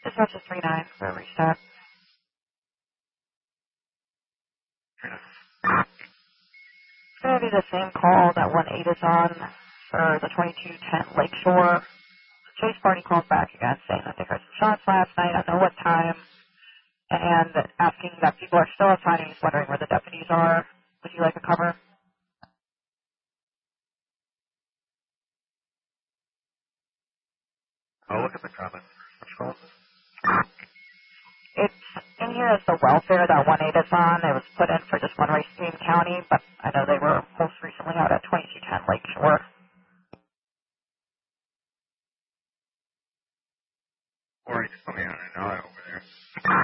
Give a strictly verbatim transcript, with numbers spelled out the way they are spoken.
Dispatch is three nine for a restart. It's going to be the same call that one eight is on for the twenty-two ten Lakeshore. The chase party called back again saying that they heard some shots last night, I don't know what time, and asking that people are still outside and he's wondering where the deputies are. Would you like a cover? I'll look at the comments. Which call is this? It's in here as the welfare that one eight is on. It was put in for just one race in County, but I know they were most recently out at twenty-two ten Lakeshore. Or you just let me know. I know I